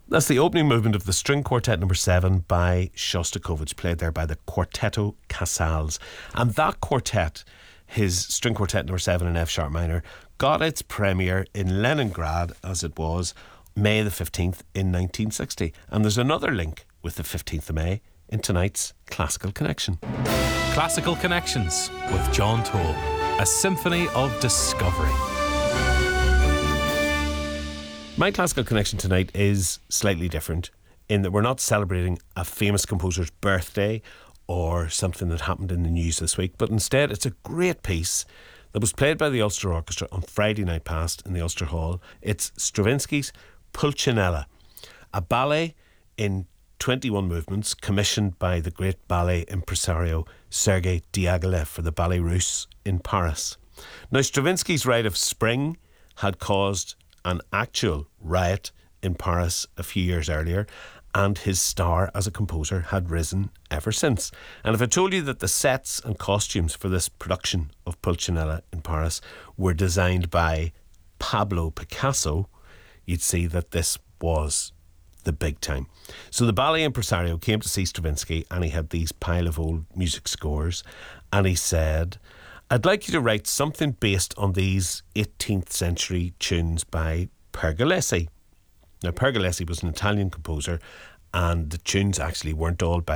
That's the opening movement of the String Quartet number 7 by Shostakovich, played there by the Quartetto Casals. And that quartet, his String Quartet number 7 in F sharp minor, got its premiere in Leningrad, as it was, May the 15th in 1960. And there's another link with the 15th of May in tonight's Classical Connection. Classical Connections with John Toll, a symphony of discovery. My Classical Connection tonight is slightly different in that we're not celebrating a famous composer's birthday or something that happened in the news this week, but instead it's a great piece that was played by the Ulster Orchestra on Friday night past in the Ulster Hall. It's Stravinsky's Pulcinella, a ballet in 21 movements commissioned by the great ballet impresario Sergei Diaghilev for the Ballet Russe in Paris. Now, Stravinsky's Rite of Spring had caused an actual riot in Paris a few years earlier, and his star as a composer had risen ever since. And if I told you that the sets and costumes for this production of Pulcinella in Paris were designed by Pablo Picasso, you'd see that this was the big time. So the ballet impresario came to see Stravinsky, and he had these pile of old music scores, and he said, "I'd like you to write something based on these 18th century tunes by Pergolesi." Now, Pergolesi was an Italian composer, and the tunes actually weren't all by